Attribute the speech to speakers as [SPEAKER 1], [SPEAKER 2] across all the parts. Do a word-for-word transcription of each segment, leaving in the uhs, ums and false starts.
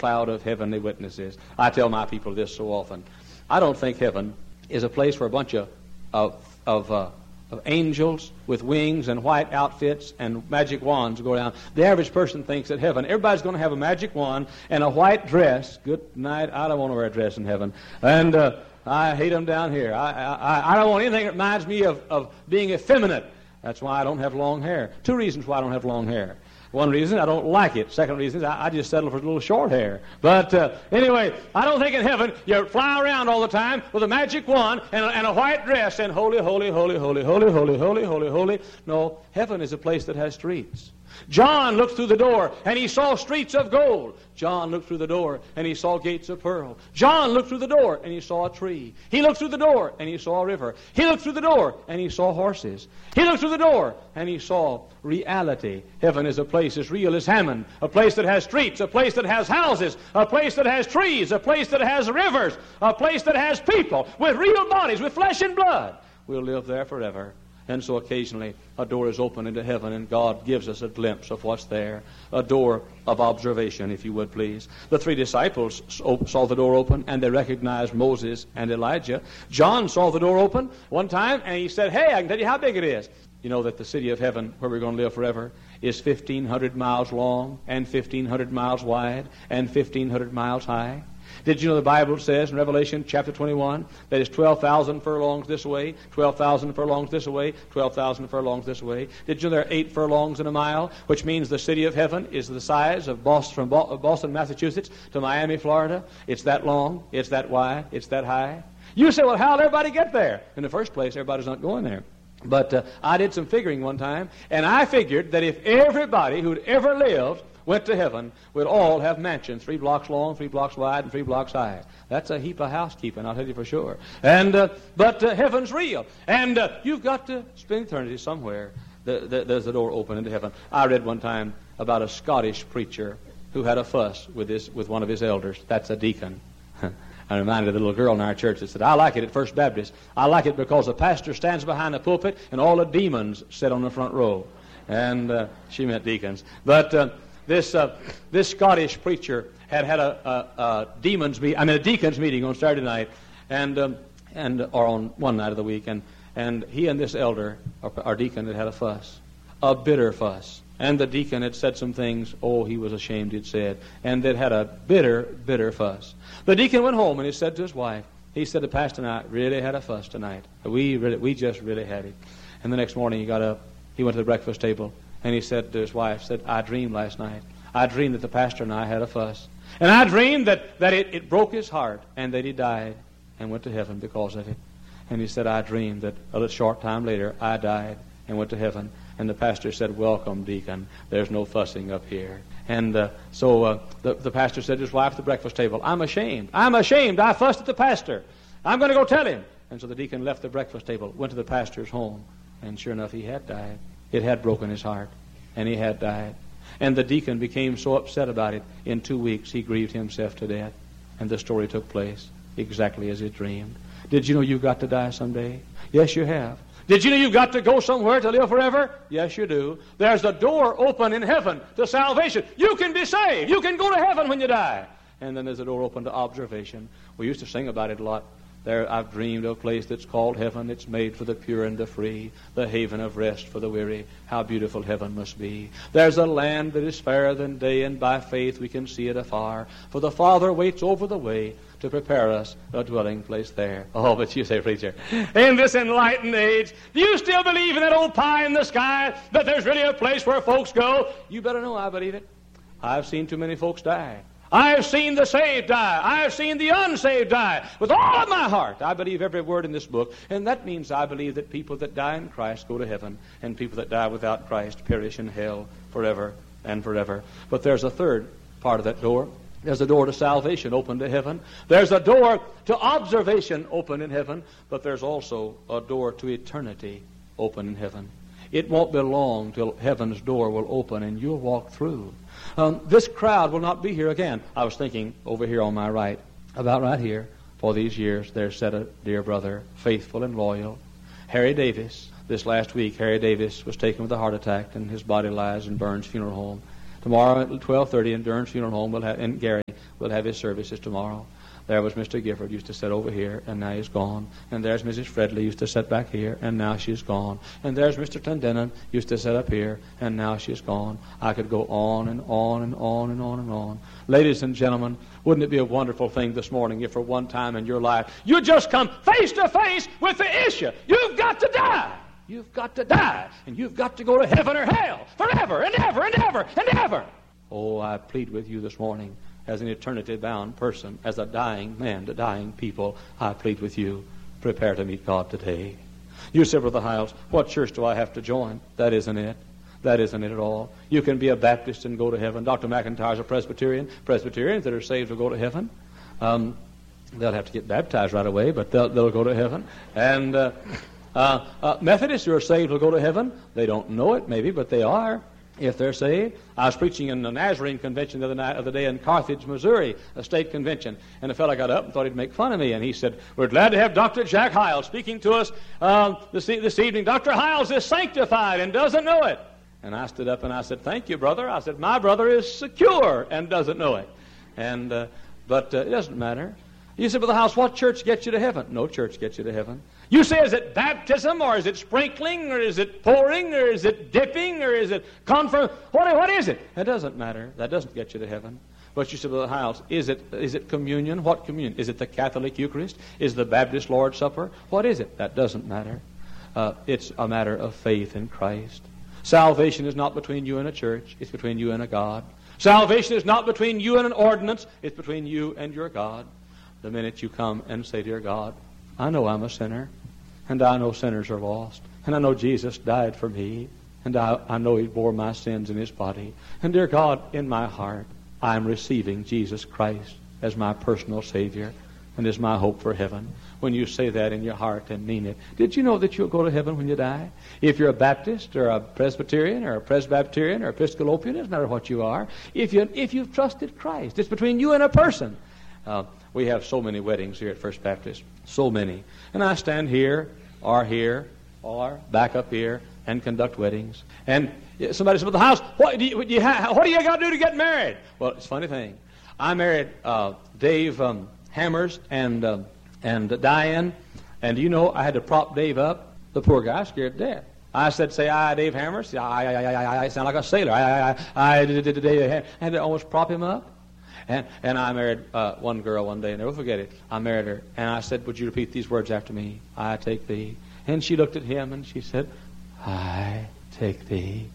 [SPEAKER 1] cloud of heavenly witnesses. I tell my people this so often. I don't think heaven is a place where a bunch of, of, of, uh, of angels with wings and white outfits and magic wands go down. The average person thinks that heaven, everybody's going to have a magic wand and a white dress. Good night. I don't want to wear a dress in heaven. And uh, I hate them down here. I, I, I don't want anything that reminds me of, of being effeminate. That's why I don't have long hair. Two reasons why I don't have long hair. One reason, I don't like it. Second reason is I, I just settle for a little short hair. But uh, anyway, I don't think in heaven you fly around all the time with a magic wand and a, and a white dress and holy, holy, holy, holy, holy, holy, holy, holy, holy. No, heaven is a place that has streets. John looked through the door and he saw streets of gold. John looked through the door and he saw gates of pearl. John looked through the door and he saw a tree. He looked through the door and he saw a river. He looked through the door and he saw horses. He looked through the door and he saw reality. Heaven is a place as real as Hammond, a place that has streets, a place that has houses, a place that has trees, a place that has rivers, a place that has people with real bodies, with flesh and blood. We'll live there forever. And so occasionally a door is opened into heaven and God gives us a glimpse of what's there. A door of observation, if you would please. The three disciples saw the door open and they recognized Moses and Elijah. John saw the door open one time and he said, hey, I can tell you how big it is. You know that the city of heaven, where we're going to live forever, is fifteen hundred miles long and fifteen hundred miles wide and fifteen hundred miles high. Did you know the Bible says in Revelation chapter twenty-one that it's twelve thousand furlongs this way, twelve thousand furlongs this way, twelve thousand furlongs this way? Did you know there are eight furlongs in a mile, which means the city of heaven is the size of Boston, from Boston, Massachusetts to Miami, Florida? It's that long, it's that wide, it's that high. You say, well, how did everybody get there? In the first place, everybody's not going there. But uh, I did some figuring one time, and I figured that if everybody who'd ever lived went to heaven, we'd all have mansions, three blocks long, three blocks wide, and three blocks high. That's a heap of housekeeping, I'll tell you for sure. And uh, But uh, heaven's real. And uh, you've got to spend eternity somewhere. The, the, there's a door open into heaven. I read one time about a Scottish preacher who had a fuss with, his, with one of his elders. That's a deacon. I reminded the little girl in our church that said, I like it at First Baptist. I like it because the pastor stands behind the pulpit and all the demons sit on the front row. And uh, she meant deacons. But uh, this uh, this Scottish preacher had had a, a, a demons meet, I mean a deacons meeting on Saturday night, and um, and or on one night of the week, and and he and this elder, our, our deacon, had had a fuss, a bitter fuss. And the deacon had said some things, oh, he was ashamed, he'd said, and they'd had a bitter, bitter fuss. The deacon went home and he said to his wife, he said, the pastor and I really had a fuss tonight. We really, we just really had it. And the next morning he got up, he went to the breakfast table, and he said to his wife, said, I dreamed last night. I dreamed that the pastor and I had a fuss. And I dreamed that, that it, it broke his heart, and that he died and went to heaven because of it. And he said, I dreamed that a little short time later I died and went to heaven. And the pastor said, welcome, deacon. There's no fussing up here. And uh, so uh, the, the pastor said to his wife at the breakfast table, I'm ashamed. I'm ashamed. I fussed at the pastor. I'm going to go tell him. And so the deacon left the breakfast table, went to the pastor's home. And sure enough, he had died. It had broken his heart. And he had died. And the deacon became so upset about it, in two weeks he grieved himself to death. And the story took place exactly as he dreamed. Did you know you've got to die someday? Yes, you have. Did you know you've got to go somewhere to live forever? Yes, you do. There's a door open in heaven to salvation. You can be saved. You can go to heaven when you die. And then there's a door open to observation. We used to sing about it a lot. There, I've dreamed of a place that's called heaven. It's made for the pure and the free, the haven of rest for the weary. How beautiful heaven must be. There's a land that is fairer than day, and by faith we can see it afar. For the Father waits over the way to prepare us a dwelling place there. Oh, but you say, preacher, in this enlightened age, do you still believe in that old pie in the sky, that there's really a place where folks go? You better know I believe it. I've seen too many folks die. I have seen the saved die. I have seen the unsaved die. With all of my heart, I believe every word in this book. And that means I believe that people that die in Christ go to heaven, and people that die without Christ perish in hell forever and forever. But there's a third part of that door. There's a door to salvation open to heaven. There's a door to observation open in heaven. But there's also a door to eternity open in heaven. It won't be long till heaven's door will open and you'll walk through. Um, this crowd will not be here again. I was thinking over here on my right, about right here, for these years there sat a dear brother, faithful and loyal, Harry Davis. This last week, Harry Davis was taken with a heart attack, and his body lies in Burns Funeral Home. Tomorrow at twelve thirty in Burns Funeral Home, we'll have, in Gary, we'll that have his services tomorrow. There was Mister Gifford, used to sit over here, and now he's gone. And there's Missus Fredley, used to sit back here, and now she's gone. And there's Mister Clendenin, used to sit up here, and now she's gone. I could go on and on and on and on and on. Ladies and gentlemen, wouldn't it be a wonderful thing this morning if for one time in your life you just come face to face with the issue? You've got to die. You've got to die. And you've got to go to heaven or hell forever and ever and ever and ever. Oh, I plead with you this morning, as an eternity-bound person, as a dying man to dying people, I plead with you, prepare to meet God today. You say, Brother Hiles, what church do I have to join? That isn't it. That isn't it at all. You can be a Baptist and go to heaven. Doctor McIntyre's a Presbyterian. Presbyterians that are saved will go to heaven. Um, they'll have to get baptized right away, but they'll, they'll go to heaven. And uh, uh, uh, Methodists who are saved will go to heaven. They don't know it, maybe, but they are. If they're saved. I was preaching in the Nazarene convention the other night, other day in Carthage, Missouri, a state convention, and a fellow got up and thought he'd make fun of me, and he said, "We're glad to have Doctor Jack Hiles speaking to us uh, this, e- this evening. Doctor Hiles is sanctified and doesn't know it." And I stood up and I said, "Thank you, brother." I said, "My brother is secure and doesn't know it." And uh, but uh, it doesn't matter. You said, "Brother Hiles, what church gets you to heaven?" No church gets you to heaven. You say, is it baptism, or is it sprinkling, or is it pouring, or is it dipping, or is it confirm? What, what is it? It doesn't matter. That doesn't get you to heaven. But you said, Brother Hiles, is it, is it communion? What communion? Is it the Catholic Eucharist? Is it the Baptist Lord's Supper? What is it? That doesn't matter. Uh, it's a matter of faith in Christ. Salvation is not between you and a church. It's between you and a God. Salvation is not between you and an ordinance. It's between you and your God. The minute you come and say, "Dear God, I know I'm a sinner, and I know sinners are lost, and I know Jesus died for me, and I, I know He bore my sins in His body. And dear God, in my heart, I'm receiving Jesus Christ as my personal Savior and as my hope for heaven." When you say that in your heart and mean it, did you know that you'll go to heaven when you die? If you're a Baptist or a Presbyterian or a Presbyterian or Episcopalian, it doesn't matter what you are. If, you, if you've trusted Christ, it's between you and a person. Uh, we have so many weddings here at First Baptist, so many. And I stand here, or here, or back up here, and conduct weddings. And somebody said, "Well, the house, what do you, what do you, ha- what do you got to do to get married?" Well, it's a funny thing. I married uh, Dave um, Hammers and um, and Diane, and you know I had to prop Dave up. The poor guy scared to death. I said, "Say I, Dave Hammers." I, I, I, I, I sound like a sailor. I, I, I, I did, did, did, I had to almost prop him up. And, and I married uh, one girl one day, and I'll never forget it. I married her, and I said, "Would you repeat these words after me? I take thee." And she looked at him, and she said, "I take thee."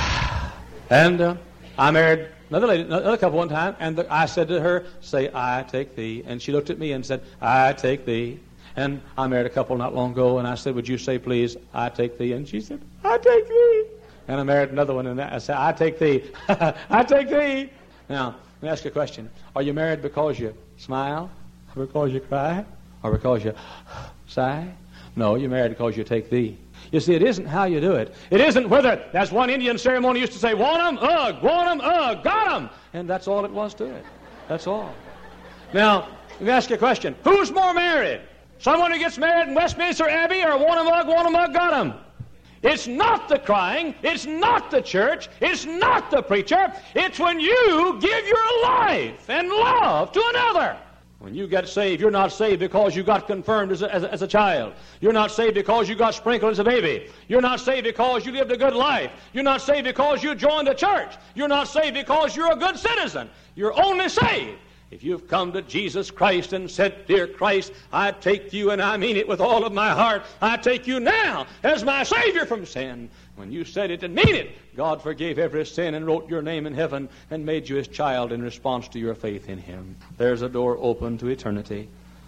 [SPEAKER 1] And uh, I married another lady, another couple one time, and the, I said to her, "Say, I take thee." And she looked at me and said, "I take thee." And I married a couple not long ago, and I said, "Would you say, please, I take thee?" And she said, "I take thee." And I married another one, and I said, "I take thee." I take thee. Now, let me ask you a question. Are you married because you smile, or because you cry, or because you sigh? No, you're married because you take thee. You see, it isn't how you do it. It isn't whether, as one Indian ceremony used to say, "Want 'em, ugh, want 'em, ugh, got 'em." And that's all it was to it. That's all. Now, let me ask you a question. Who's more married? Someone who gets married in Westminster Abbey, or want 'em, ugh, want 'em, ugh, got 'em? It's not the crying. It's not the church. It's not the preacher. It's when you give your life and love to another. When you get saved, you're not saved because you got confirmed as a, as a, as a child. You're not saved because you got sprinkled as a baby. You're not saved because you lived a good life. You're not saved because you joined a church. You're not saved because you're a good citizen. You're only saved if you've come to Jesus Christ and said, "Dear Christ, I take you, and I mean it with all of my heart. I take you now as my Savior from sin." When you said it and mean it, God forgave every sin and wrote your name in heaven and made you His child in response to your faith in Him. There's a door open to eternity.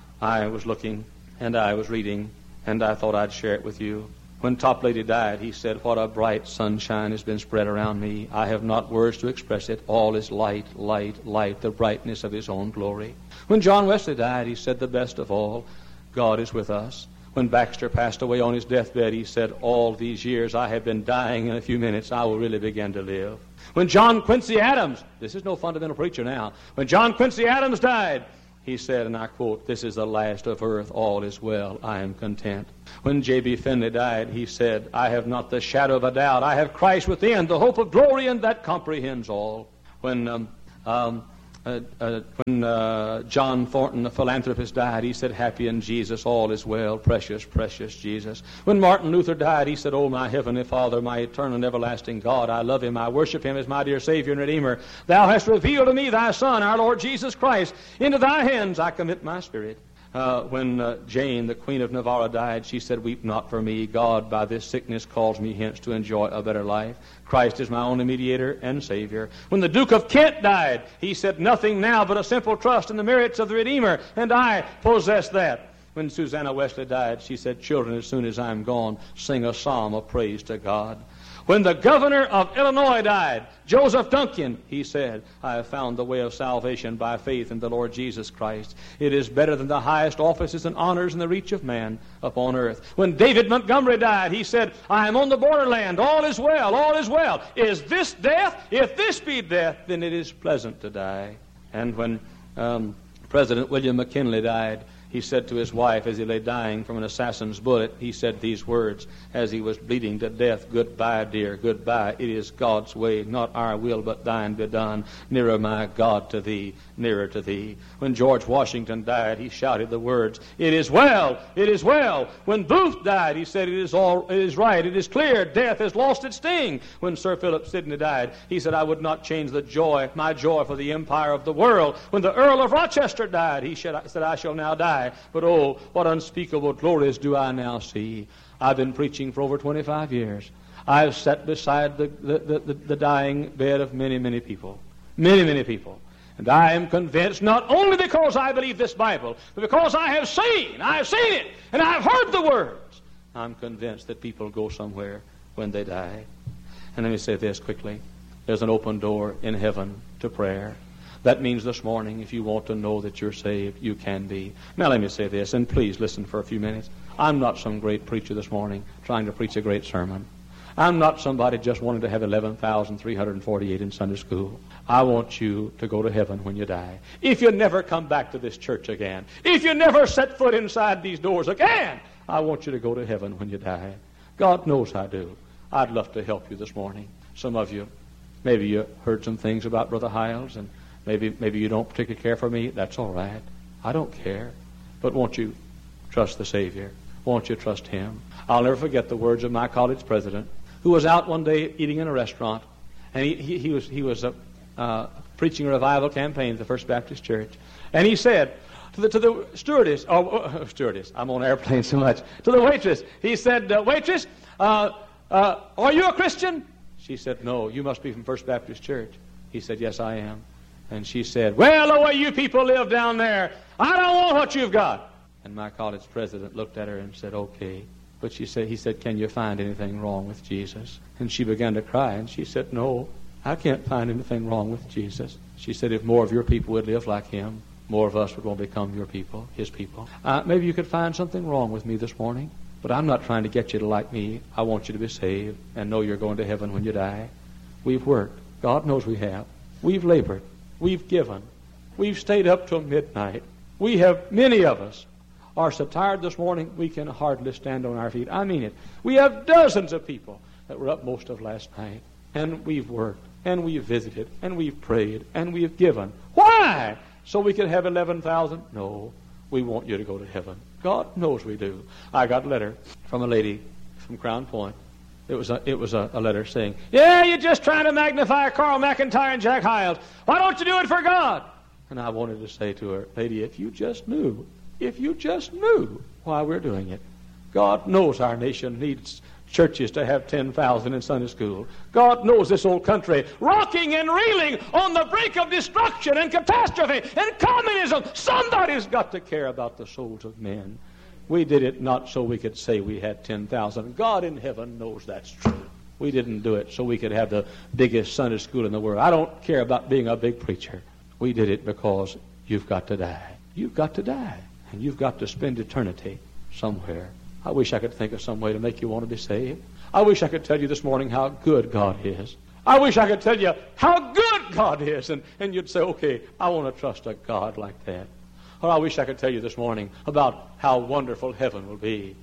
[SPEAKER 1] I was looking, and I was reading, and I thought I'd share it with you. When Toplady died, he said, "What a bright sunshine has been spread around me. I have not words to express it. All is light, light, light, the brightness of His own glory." When John Wesley died, he said, "The best of all, God is with us." When Baxter passed away on his deathbed, he said, "All these years I have been dying. In a few minutes I will really begin to live." When John Quincy Adams, this is no fundamental preacher now, when John Quincy Adams died, he said, and I quote, "This is the last of earth. All is well. I am content." When J B Finley died, he said, "I have not the shadow of a doubt. I have Christ within, the hope of glory, and that comprehends all." When um, um, Uh, uh, when uh, John Thornton, the philanthropist, died, he said, happy in Jesus, all is well, precious, precious Jesus. When Martin Luther died, he said, oh, my heavenly Father, my eternal and everlasting God, I love him, I worship him as my dear Savior and Redeemer. Thou hast revealed to me thy Son, our Lord Jesus Christ. Into thy hands I commit my spirit. Uh, when uh, Jane, the Queen of Navarre, died, she said, weep not for me. God, by this sickness, calls me hence to enjoy a better life. Christ is my only mediator and Savior. When the Duke of Kent died, he said, nothing now but a simple trust in the merits of the Redeemer, and I possess that. When Susanna Wesley died, she said, children, as soon as I'm gone, sing a psalm of praise to God. When the governor of Illinois died, Joseph Duncan, he said, I have found the way of salvation by faith in the Lord Jesus Christ. It is better than the highest offices and honors in the reach of man upon earth. When David Montgomery died, he said, I am on the borderland. All is well, all is well. Is this death? If this be death, then it is pleasant to die. And when um, President William McKinley died, he said to his wife as he lay dying from an assassin's bullet, he said these words as he was bleeding to death, goodbye, dear, goodbye. It is God's way, not our will, but thine be done. Nearer, my God, to thee, nearer to thee. When George Washington died, he shouted the words, it is well, it is well. When Booth died, he said, it is all, it is right, it is clear, death has lost its sting. When Sir Philip Sidney died, he said, I would not change the joy, my joy for the empire of the world. When the Earl of Rochester died, he said, I shall now die. But oh, what unspeakable glories do I now see. I've been preaching for over twenty-five years. I've sat beside the, the, the, the dying bed of many, many people. Many, many people. And I am convinced, not only because I believe this Bible, but because I have seen, I have seen it, and I have heard the words. I'm convinced that people go somewhere when they die. And let me say this quickly. There's an open door in heaven to prayer. That means this morning, if you want to know that you're saved, you can be. Now let me say this, and please listen for a few minutes. I'm not some great preacher this morning trying to preach a great sermon. I'm not somebody just wanting to have eleven thousand three hundred forty-eight in Sunday school. I want you to go to heaven when you die. If you never come back to this church again, if you never set foot inside these doors again, I want you to go to heaven when you die. God knows I do. I'd love to help you this morning. Some of you, maybe you heard some things about Brother Hiles, and Maybe maybe you don't particularly care for me. That's all right. I don't care. But won't you trust the Savior? Won't you trust Him? I'll never forget the words of my college president, who was out one day eating in a restaurant, and he, he, he was he was uh, uh, preaching a revival campaign at the First Baptist Church. And he said to the, to the stewardess, oh, uh, stewardess, I'm on airplanes so much, to the waitress, he said, uh, waitress, uh, uh, are you a Christian? She said, no, you must be from First Baptist Church. He said, yes, I am. And she said, well, the way you people live down there, I don't want what you've got. And my college president looked at her and said, okay. But she said, he said, can you find anything wrong with Jesus? And she began to cry, and she said, no, I can't find anything wrong with Jesus. She said, if more of your people would live like him, more of us would want to become your people, his people. Uh, maybe you could find something wrong with me this morning, but I'm not trying to get you to like me. I want you to be saved and know you're going to heaven when you die. We've worked. God knows we have. We've labored. We've given. We've stayed up till midnight. We have, many of us, are so tired this morning we can hardly stand on our feet. I mean it. We have dozens of people that were up most of last night. And we've worked. And we've visited. And we've prayed. And we've given. Why? So we could have eleven thousand? No. We want you to go to heaven. God knows we do. I got a letter from a lady from Crown Point. It was a, it was a, a letter saying, yeah, you're just trying to magnify Carl McIntyre and Jack Hiles. Why don't you do it for God? And I wanted to say to her, lady, if you just knew, if you just knew why we're doing it. God knows our nation needs churches to have ten thousand in Sunday school. God knows this old country rocking and reeling on the brink of destruction and catastrophe and communism. Somebody's got to care about the souls of men. We did it not so we could say we had ten thousand. God in heaven knows that's true. We didn't do it so we could have the biggest Sunday school in the world. I don't care about being a big preacher. We did it because you've got to die. You've got to die. And you've got to spend eternity somewhere. I wish I could think of some way to make you want to be saved. I wish I could tell you this morning how good God is. I wish I could tell you how good God is. And, and you'd say, okay, I want to trust a God like that. Or I wish I could tell you this morning about how wonderful heaven will be.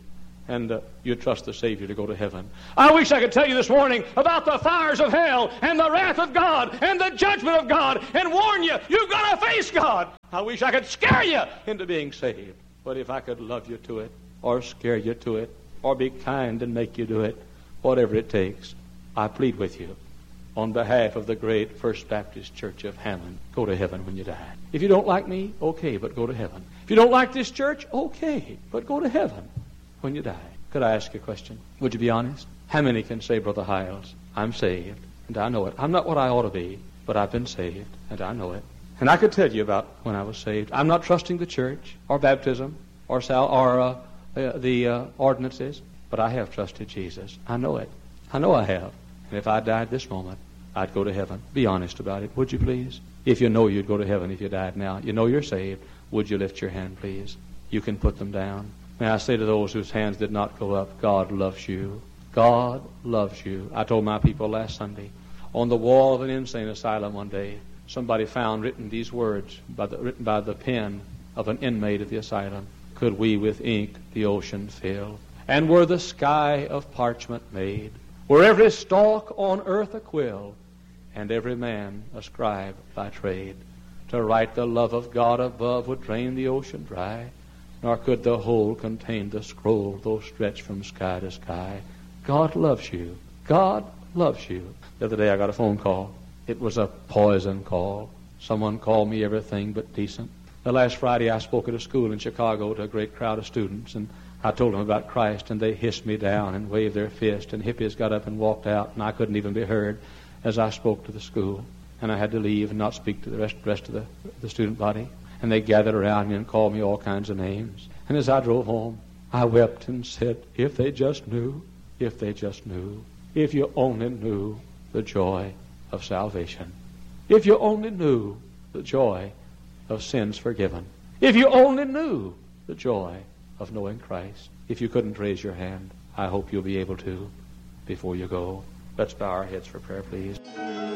[SPEAKER 1] and uh, you trust the Savior to go to heaven. I wish I could tell you this morning about the fires of hell and the wrath of God and the judgment of God and warn you, you've got to face God. I wish I could scare you into being saved. But if I could love you to it, or scare you to it, or be kind and make you do it, whatever it takes, I plead with you on behalf of the great First Baptist Church of Hammond, go to heaven when you die. If you don't like me, okay, but go to heaven. If you don't like this church, okay, but go to heaven when you die. Could I ask you a question? Would you be honest? How many can say, Brother Hiles, I'm saved, and I know it. I'm not what I ought to be, but I've been saved, and I know it. And I could tell you about when I was saved. I'm not trusting the church, or baptism, or, sal- or uh, uh, the uh, ordinances, but I have trusted Jesus. I know it. I know I have. And if I died this moment, I'd go to heaven. Be honest about it, would you please? If you know you'd go to heaven if you died now, you know you're saved, would you lift your hand, please? You can put them down. May I say to those whose hands did not go up, God loves you. God loves you. I told my people last Sunday, on the wall of an insane asylum one day, somebody found written these words, by the, written by the pen of an inmate of the asylum. Could we with ink the ocean fill, and were the sky of parchment made, were every stalk on earth a quill, and every man a scribe by trade, to write the love of God above would drain the ocean dry, nor could the whole contain the scroll, though stretched from sky to sky. God loves you. God loves you. The other day I got a phone call. It was a poison call. Someone called me everything but decent. The last Friday I spoke at a school in Chicago to a great crowd of students, and I told them about Christ, and they hissed me down and waved their fist, and hippies got up and walked out, and I couldn't even be heard as I spoke to the school. And I had to leave and not speak to the rest, rest of the, the student body. And they gathered around me and called me all kinds of names. And as I drove home, I wept and said, if they just knew, if they just knew, if you only knew the joy of salvation. If you only knew the joy of sins forgiven. If you only knew the joy of knowing Christ. If you couldn't raise your hand, I hope you'll be able to before you go. Let's bow our heads for prayer, please.